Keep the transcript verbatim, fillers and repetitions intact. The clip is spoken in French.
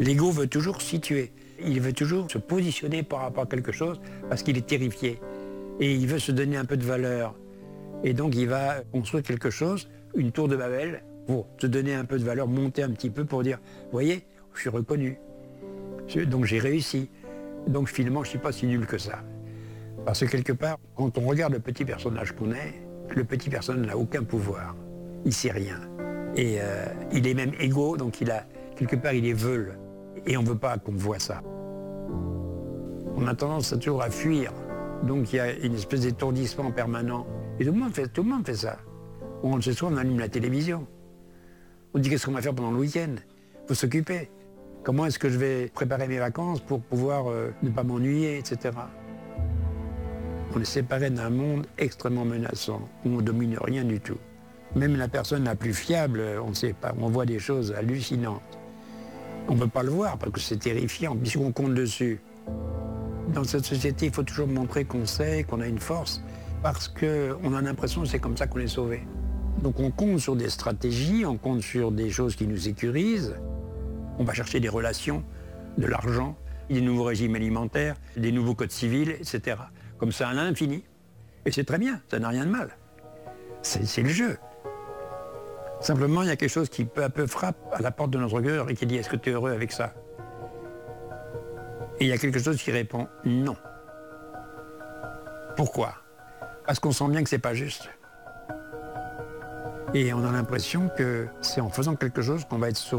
L'ego veut toujours se situer. Il veut toujours se positionner par rapport à quelque chose parce qu'il est terrifié. Et il veut se donner un peu de valeur. Et donc il va construire quelque chose, une tour de Babel, pour se donner un peu de valeur, monter un petit peu pour dire, vous voyez, je suis reconnu. Donc j'ai réussi. Donc finalement, je ne suis pas si nul que ça. Parce que quelque part, quand on regarde le petit personnage qu'on est, le petit personnage n'a aucun pouvoir. Il ne sait rien. Et euh, il est même égaux, donc il a, quelque part, il est veule. Et on ne veut pas qu'on voit ça. On a tendance à toujours à fuir. Donc il y a une espèce d'étourdissement permanent. Et tout le monde fait, tout le monde fait ça. On le sait soit, on allume la télévision. On dit qu'est-ce qu'on va faire pendant le week-end. Il faut s'occuper. Comment est-ce que je vais préparer mes vacances pour pouvoir euh, ne pas m'ennuyer, et cetera. On est séparé d'un monde extrêmement menaçant, où on ne domine rien du tout. Même la personne la plus fiable, on ne sait pas, on voit des choses hallucinantes. On ne peut pas le voir parce que c'est terrifiant, puisqu'on compte dessus. Dans cette société, il faut toujours montrer qu'on sait, qu'on a une force, parce qu'on a l'impression que c'est comme ça qu'on est sauvé. Donc on compte sur des stratégies, on compte sur des choses qui nous sécurisent. On va chercher des relations, de l'argent, des nouveaux régimes alimentaires, des nouveaux codes civils, et cetera. Comme ça à l'infini. Et c'est très bien, ça n'a rien de mal. C'est le jeu. Simplement, il y a quelque chose qui peu à peu frappe à la porte de notre cœur et qui dit « Est-ce que tu es heureux avec ça ?» Et il y a quelque chose qui répond « Non ». Pourquoi? Parce qu'on sent bien que c'est pas juste. Et on a l'impression que c'est en faisant quelque chose qu'on va être sauvé.